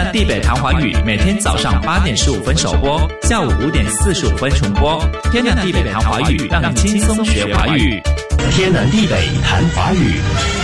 南地北谈华语每天早上8点15分首播，下午5点45分重播。天南地北谈华语，让你轻松学华语。 天南地北谈华语。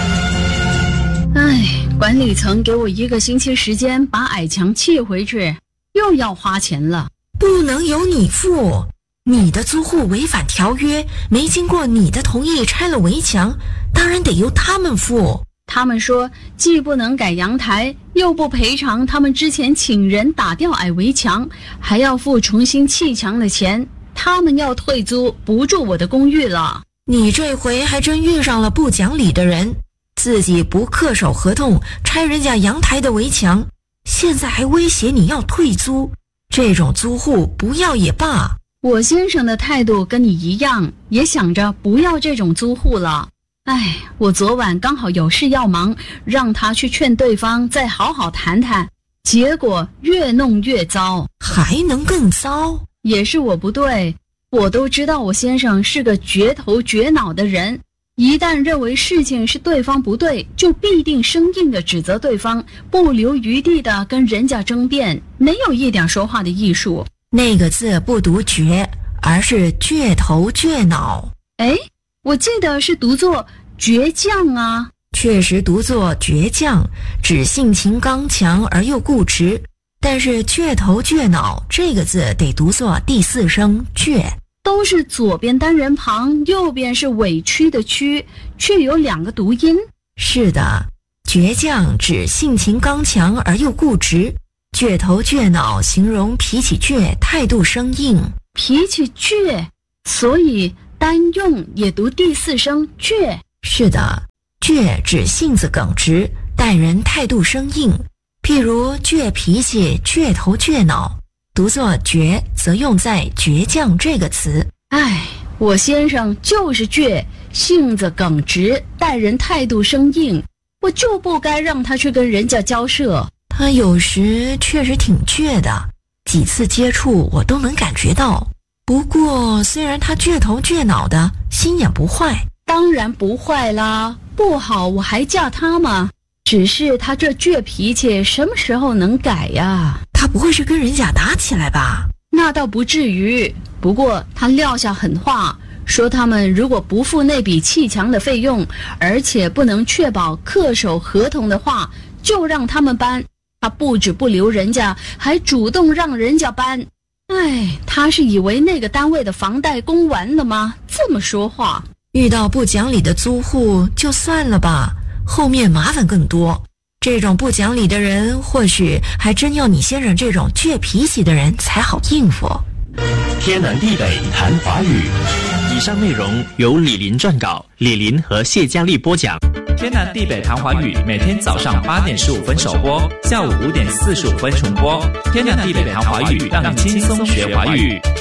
管理层给我1个星期时间把矮墙砌回去，又要花钱了。 不能由你付，你的租户违反条约，没经过你的同意拆了围墙，当然得由他们付。 他们说既不能改阳台，又不赔偿他们之前请人打掉矮围墙，还要付重新砌墙的钱，他们要退租，不住我的公寓了。 你这回还真遇上了不讲理的人，自己不恪守合同，拆人家阳台的围墙，现在还威胁你要退租，这种租户不要也罢。 我先生的态度跟你一样，也想着不要这种租户了。我昨晚刚好有事要忙，让他去劝对方再好好谈谈，结果越弄越糟。 还能更糟？ 也是我不对，我都知道我先生是个绝头绝脑的人，一旦认为事情是对方不对，就必定生硬地指责对方，不留余地地跟人家争辩，没有一点说话的艺术。 那个字不读绝，而是倔头倔脑。 我记得是读作倔强啊。 确实读作倔强，指性情刚强而又固执，但是倔头倔脑这个字得读作第4声倔。 都是左边单人旁，右边是委屈的屈，却有2个读音。 是的，倔强指性情刚强而又固执，倔头倔脑形容脾气倔，态度生硬。 脾气倔，所以单用也读第4声倔。 是的，倔指性子耿直，待人态度生硬，譬如倔脾气、倔头倔脑，读作倔则用在倔强这个词。 我先生就是倔，性子耿直，待人态度生硬，我就不该让他去跟人家交涉。 他有时确实挺倔的，几次接触我都能感觉到。不过虽然他倔头倔脑的，心眼不坏。 当然不坏啦，不好我还嫁他吗？只是他这倔脾气什么时候能改呀？ 他不会是跟人家打起来吧？ 那倒不至于，不过他撂下狠话，说他们如果不付那笔砌墙的费用，而且不能确保恪守合同的话，就让他们搬。他不止不留人家，还主动让人家搬。他是以为那个单位的房贷供完了吗？这么说话。 遇到不讲理的租户就算了吧，后面麻烦更多。这种不讲理的人，或许还真要你先生这种倔脾气的人才好应付。 天南地北谈华语。 以上内容由李林撰稿，李林和谢佳丽播讲。天南地北谈华语每天早上8点15分首播，下午5点45分重播。天南地北谈华语，让你轻松学华语。